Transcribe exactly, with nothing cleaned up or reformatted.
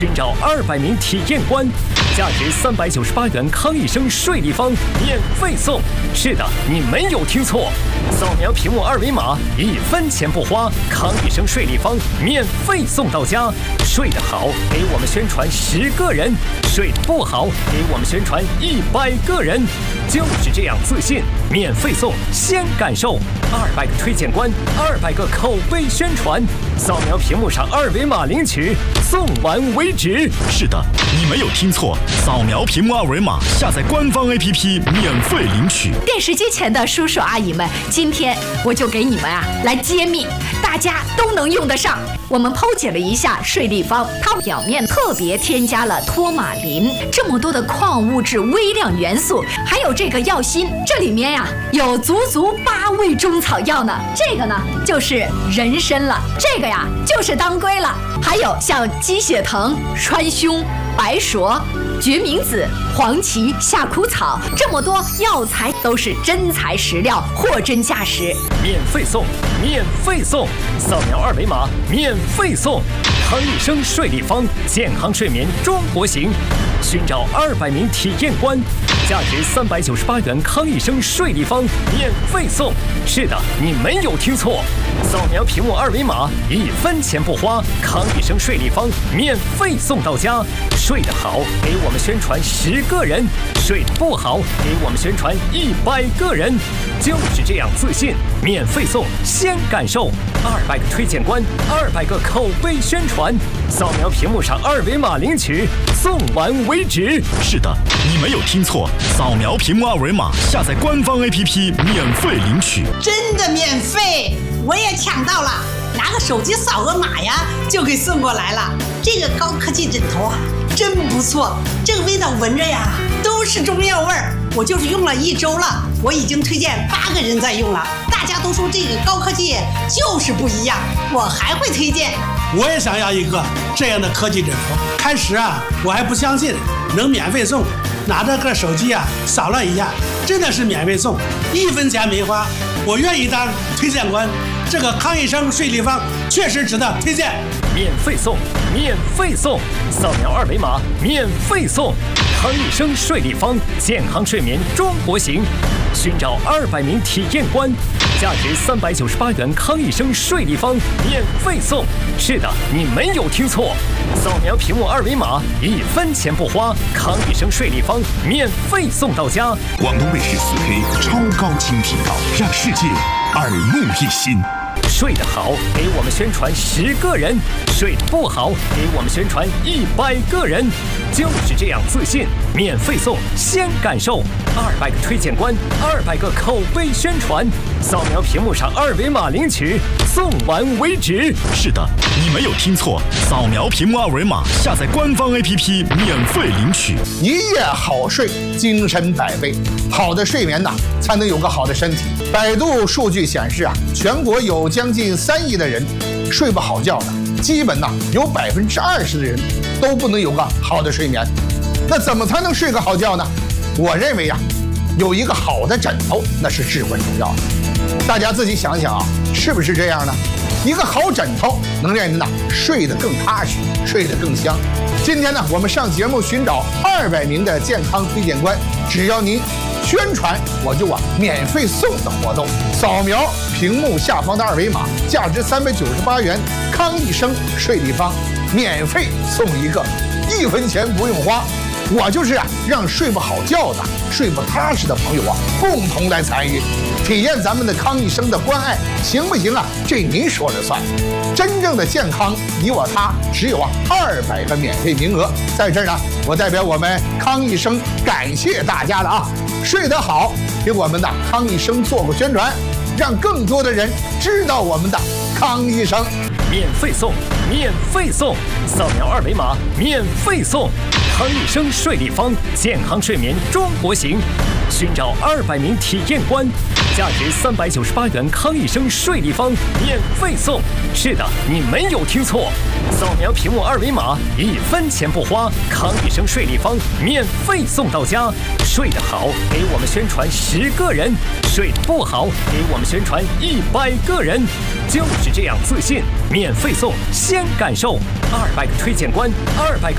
寻找二百名体验官，价值三百九十八元康益生税立方免费送。是的，你没有听错，扫描屏幕二维码，一分钱不花，康益生税立方免费送到家。睡得好，给我们宣传十个人；睡得不好，给我们宣传一百个人。就是这样自信，免费送，先感受。二百个推荐官，二百个口碑宣传，扫描屏幕上二维码领取，送完为止。 是的，你没有听错，扫描屏幕二维码，下载官方 A P P 免费领取。 电视机前的叔叔阿姨们，今天我就给你们啊来揭秘，大家都能用得上。我们剖解了一下税立方，它表面特别添加了托马林，这么多的矿物质、微量元素，还有这个药锌，这里面呀、啊、有足足八味中草药呢。这个呢就是人参了，这个呀就是当归了，还有像鸡血藤、川芎、白术、决明子、黄芪、夏枯草，这么多药材都是真材实料，货真价实。 免费送，免费送，扫描二维码，免费送。康益生税立方，健康睡眠中国行。寻找二百名体验官，价值三百九十八元康益生税立方免费送。是的，你没有听错，扫描屏幕二维码，一分钱不花，康益生税立方免费送到家。睡得好，给我们宣传十个人；睡得不好，给我们宣传一百个人。就是这样自信，免费送，先感受。二百个推荐官，二百个口碑宣传，扫描屏幕上二维码领取，送完为止。 是的，你没有听错，扫描屏幕二维码，下载官方 A P P 免费领取。 真的免费，我也抢到了，拿个手机扫个码呀，就给送过来了。这个高科技枕头啊，真不错，这个味道闻着呀，都是中药味儿。我就是用了一周了，我已经推荐八个人在用了，大家都说这个高科技就是不一样，我还会推荐。 我也想要一个这样的科技枕头。开始啊，我还不相信能免费送，拿着个手机啊扫了一下，真的是免费送，一分钱没花，我愿意当推荐官。这个康益生税立方确实值得推荐。 免费送，免费送，扫描二维码，免费送。康益生税立方，健康睡眠中国行。寻找二百名体验官，价值三百九十八元康益生税立方免费送。是的，你没有听错，扫描屏幕二维码，一分钱不花，康益生税立方免费送到家。 广东卫视四 K 超高清频道，让世界耳目一新。 睡得好，给我们宣传十个人；睡得不好，给我们宣传一百个人。就是这样自信，免费送，先感受。二百个推荐官，二百个口碑宣传，扫描屏幕上二维码领取，送完为止。 是的，你没有听错，扫描屏幕二维码，下载官方 A P P 免费领取。 一夜好睡，精神百倍。好的睡眠呐，才能有个好的身体。百度数据显示啊，全国有将近三亿的人睡不好觉的，基本呐有百分之二十的人都不能有个好的睡眠。那怎么才能睡个好觉呢？我认为呀、啊，有一个好的枕头那是至关重要的。大家自己想想啊，是不是这样呢？一个好枕头能让人呐睡得更踏实，睡得更香。今天呢，我们上节目寻找二百名的健康推荐官，只要您宣传，我就啊免费送的活动。扫描屏幕下方的二维码，价值三百九十八元康益生税立方，免费送一个，一分钱不用花。我就是啊，让睡不好觉的、睡不踏实的朋友啊，共同来参与，体验咱们的康益生的关爱，行不行啊？这您说了算。真正的健康，你我他，只有啊二百个免费名额。在这儿呢，我代表我们康益生感谢大家了啊！睡得好，给我们的康益生做个宣传，让更多的人知道我们的康益生。 免费送，免费送，扫描二维码，免费送。康益生税立方，健康睡眠中国行。寻找二百名体验官，价值三百九十八元康益生税立方免费送。是的，你没有听错，扫描屏幕二维码，一分钱不花，康益生税立方免费送到家。睡得好，给我们宣传十个人；睡得不好，给我们宣传一百个人。就是这样自信，免费送，先感受。二百个推荐官，二百个